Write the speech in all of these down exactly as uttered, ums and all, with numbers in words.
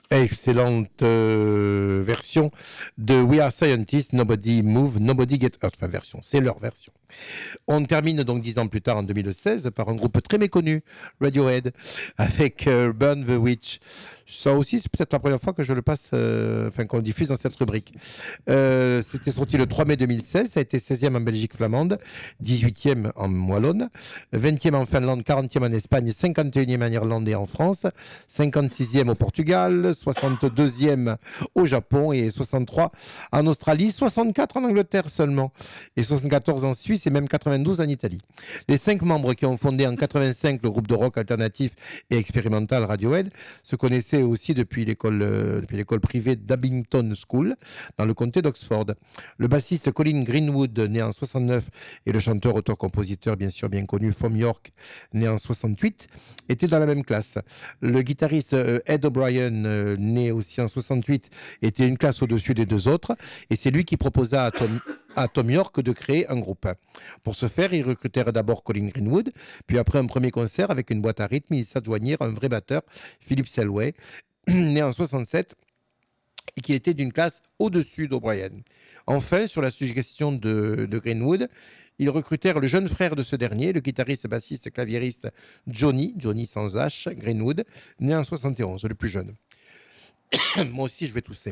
Excellente euh, version de We Are Scientists, Nobody Move, Nobody Get Hurt. Enfin, version, c'est leur version. On termine donc dix ans plus tard, en deux mille seize, par un groupe très méconnu, Radiohead, avec euh, Burn the Witch. Ça aussi, c'est peut-être la première fois que je le passe, euh, enfin qu'on le diffuse dans cette rubrique. Euh, c'était sorti le trois mai deux mille seize, ça a été seizième en Belgique flamande, dix-huitième en Wallonne, vingtième en Finlande, quarantième en Espagne, cinquante et unième en Irlande et en France, cinquante-sixième au Portugal, soixante-deuxième au Japon et soixante-trois en Australie, soixante-quatre en Angleterre seulement, et soixante-quatorze en Suisse et même quatre-vingt-douze en Italie. Les cinq membres qui ont fondé en quatre-vingt-cinq le groupe de rock alternatif et expérimental Radiohead se connaissaient aussi depuis l'école, euh, depuis l'école privée d'Abington School, dans le comté d'Oxford. Le bassiste Colin Greenwood, né en soixante-neuf, et le chanteur, auteur-compositeur bien sûr bien connu, Thom Yorke, né en soixante-huit, étaient dans la même classe. Le guitariste euh, Ed O'Brien, euh, né aussi en soixante-huit, était une classe au-dessus des deux autres, et c'est lui qui proposa à Thom, à Thom Yorke de créer un groupe. Pour ce faire, ils recrutèrent d'abord Colin Greenwood, puis après un premier concert avec une boîte à rythme, ils s'adjoignirent un vrai batteur, Philip Selway, né en soixante-sept, et qui était d'une classe au-dessus d'O'Brien. Enfin, sur la suggestion de, de Greenwood, ils recrutèrent le jeune frère de ce dernier, le guitariste, bassiste, claviériste Johnny, Johnny sans H, Greenwood, né en soixante et onze, le plus jeune. Moi aussi, je vais tousser.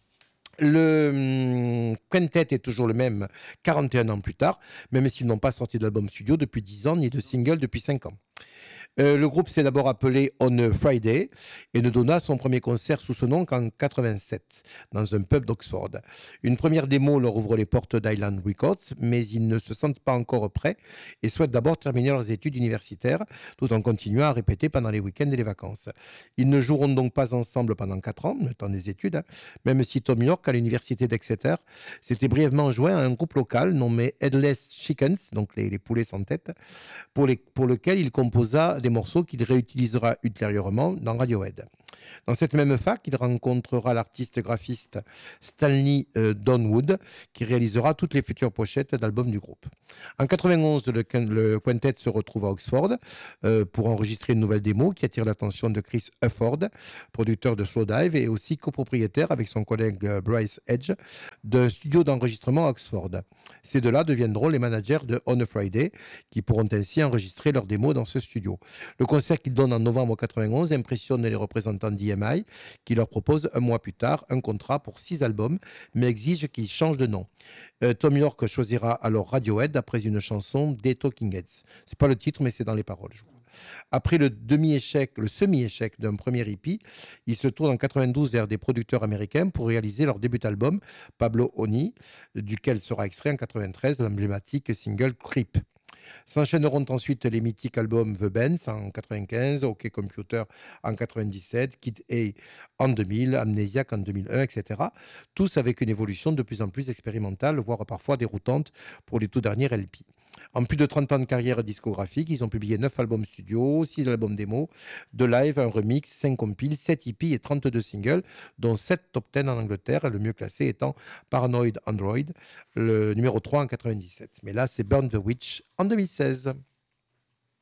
Le hum, quintet est toujours le même quarante et un ans plus tard, même s'ils n'ont pas sorti d'album studio depuis dix ans, ni de single depuis cinq ans. Euh, le groupe s'est d'abord appelé On a Friday et ne donna son premier concert sous ce nom qu'en quatre-vingt-sept, dans un pub d'Oxford. Une première démo leur ouvre les portes d'Island Records, mais ils ne se sentent pas encore prêts et souhaitent d'abord terminer leurs études universitaires, tout en continuant à répéter pendant les week-ends et les vacances. Ils ne joueront donc pas ensemble pendant quatre ans, le temps des études, hein, même si Thom Yorke, à l'université d'Exeter, s'était brièvement joint à un groupe local nommé Headless Chickens, donc les, les poulets sans tête, pour, les, pour lequel il composa des morceaux qu'il réutilisera ultérieurement dans Radiohead. Dans cette même fac, il rencontrera l'artiste graphiste Stanley euh, Donwood, qui réalisera toutes les futures pochettes d'albums du groupe. En quatre-vingt-onze, le, le quintet se retrouve à Oxford euh, pour enregistrer une nouvelle démo qui attire l'attention de Chris Hufford, producteur de Slowdive et aussi copropriétaire avec son collègue euh, Bryce Edge d'un studio d'enregistrement à Oxford. Ces deux-là deviendront les managers de On a Friday, qui pourront ainsi enregistrer leurs démos dans ce studio. Le concert qu'ils donnent en novembre quatre-vingt-onze impressionne les représentants d'E M I, qui leur proposent un mois plus tard un contrat pour six albums, mais exige qu'ils changent de nom. Euh, Thom Yorke choisira alors Radiohead après une chanson des Talking Heads. C'est pas le titre, mais c'est dans les paroles, je crois. Après le demi-échec, le semi-échec d'un premier E P, ils se tournent en quatre-vingt-douze vers des producteurs américains pour réaliser leur début d'album, Pablo Honey, duquel sera extrait en quatre-vingt-treize l'emblématique single Creep. S'enchaîneront ensuite les mythiques albums The Bands en quatre-vingt-quinze, OK Computer en quatre-vingt-dix-sept, Kid A en deux mille, Amnesiac en deux mille un, et cetera. Tous avec une évolution de plus en plus expérimentale, voire parfois déroutante pour les tout derniers L P. En plus de trente ans de carrière discographique, ils ont publié neuf albums studio, six albums démo, deux live, un remix, cinq compiles, sept E P et trente-deux singles, dont sept top dix en Angleterre, le mieux classé étant Paranoid Android, le numéro trois en quatre-vingt-dix-sept. Mais là, c'est Burn the Witch en deux mille seize.